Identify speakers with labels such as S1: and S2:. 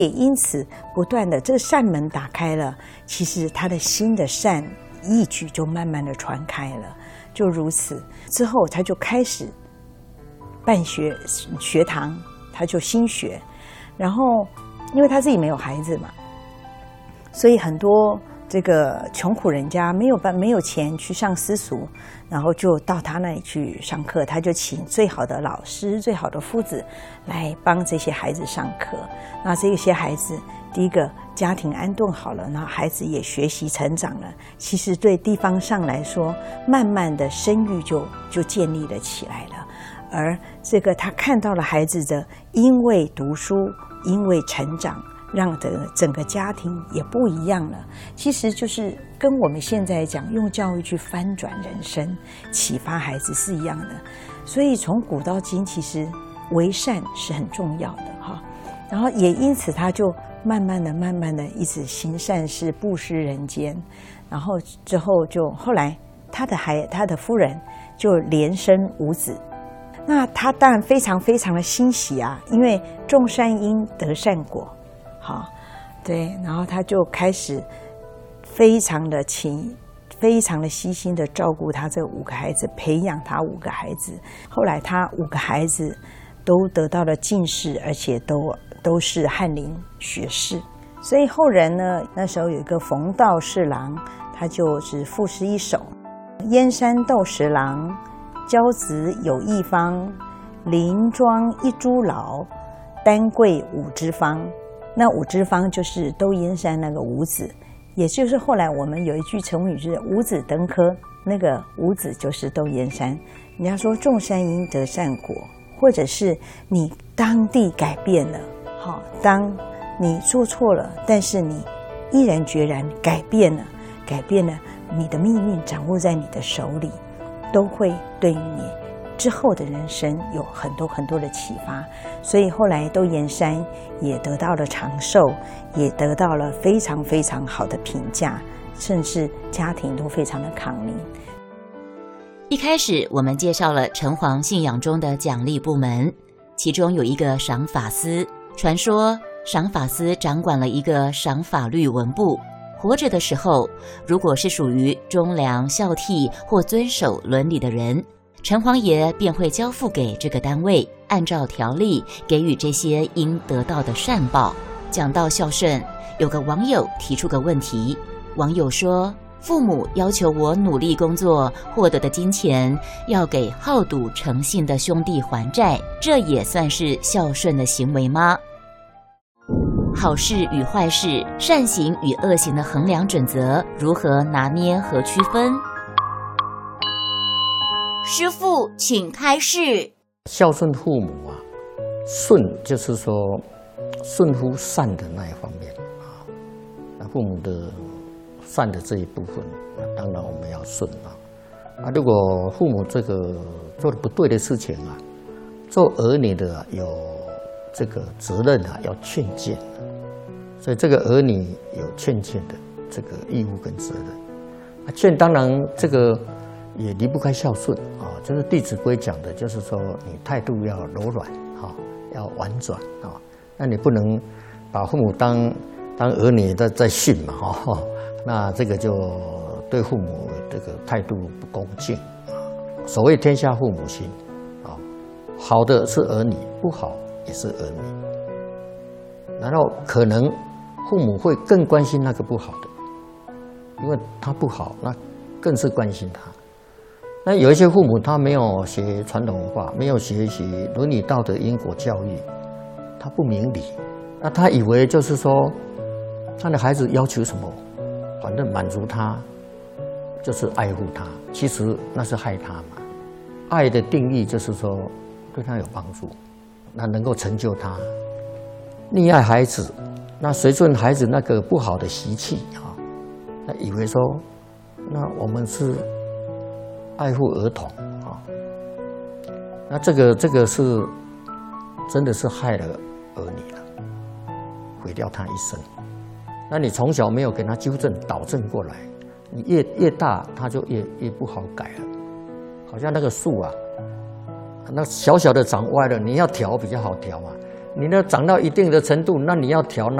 S1: 也因此不断的这个扇门打开了，其实他的新的善义举就慢慢的传开了。就如此之后，他就开始办学堂，他就新学。然后因为他自己没有孩子嘛，所以很多这个穷苦人家没有钱去上私塾，然后就到他那里去上课。他就请最好的老师、最好的夫子来帮这些孩子上课。那这些孩子，第一个家庭安顿好了，然后孩子也学习成长了。其实对地方上来说，慢慢的声誉就建立了起来了。而这个他看到了孩子的因为读书、因为成长，让整个家庭也不一样了。其实就是跟我们现在讲用教育去翻转人生、启发孩子是一样的。所以从古到今，其实为善是很重要的哈。然后也因此，他就慢慢的一直行善事、布施人间。然后之后后来他的夫人就连生5子。那他当然非常的欣喜啊，因为种善因得善果。好，对，然后他就开始非常的悉心的照顾他这5个孩子，培养他5个孩子。后来他5个孩子都得到了进士，而且都是翰林学士。所以后人呢，那时候有一个冯道侍郎，他就是赋诗一首：燕山斗十郎，骄子有一方，林庄一株老，丹桂5枝方。那5枝方就是窦燕山那个5子，也就是后来我们有一句成语就是5子登科，那个5子就是窦燕山。人家说种善因得善果，或者是你当地改变了，好，当你做错了，但是你毅然决然改变了，你的命运掌握在你的手里，都会对于你之后的人生有很多的启发。所以后来窦燕山也得到了长寿，也得到了非常好的评价，甚至家庭都非常的康宁。
S2: 一开始我们介绍了城隍信仰中的奖励部门，其中有一个赏法司。传说赏法司掌管了一个赏法律文部，活着的时候，如果是属于忠良孝悌或遵守伦理的人，城隍爷便会交付给这个单位，按照条例给予这些应得到的善报。讲到孝顺，有个网友提出个问题，网友说，父母要求我努力工作获得的金钱要给好赌成性的兄弟还债，这也算是孝顺的行为吗？好事与坏事，善行与恶行的衡量准则如何拿捏和区分？师父，请开示。
S3: 孝顺父母啊，顺就是说顺乎善的那一方面啊。那父母的善的这一部分，当然我们要顺啊。如果父母这个做的不对的事情啊，做儿女的有这个责任啊，要劝谏。所以这个儿女有劝谏的这个义务跟责任。劝当然这个也离不开孝顺啊，就是《弟子规》讲的，就是说你态度要柔软啊，要婉转啊。那你不能把父母当儿女在训嘛哈，那这个就对父母这个态度不恭敬啊。所谓天下父母心啊，好的是儿女，不好也是儿女。然后可能父母会更关心那个不好的，因为他不好，那更是关心他。那有一些父母他没有学传统文化，没有学习伦理道德因果教育，他不明理，那他以为就是说他的孩子要求什么，反正满足他就是爱护他，其实那是害他嘛。爱的定义就是说对他有帮助，那能够成就他。溺爱孩子，那随顺孩子那个不好的习气啊，那以为说那我们是爱护儿童啊，那这个是真的是害了儿女了，毁掉他一生。那你从小没有给他纠正导正过来，你越大他就越不好改了。好像那个树啊，那小小的长歪了，你要调比较好调嘛。 你那长到一定的程度，那你要调，